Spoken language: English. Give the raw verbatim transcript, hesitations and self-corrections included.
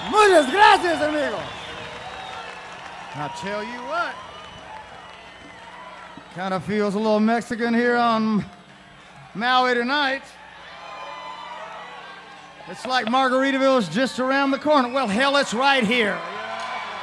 Muchas gracias, amigo. I tell you what, kind of feels a little Mexican here on Maui tonight. It's like Margaritaville is just around the corner. Well, hell, it's right here.